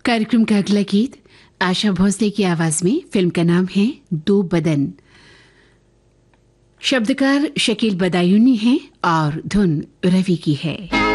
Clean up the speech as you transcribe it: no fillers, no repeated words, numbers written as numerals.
कार्यक्रम का अगला गीत आशा भोसले की आवाज में। फिल्म का नाम है दो बदन। शब्दकार शकील बदायूनी है और धुन रवि की है।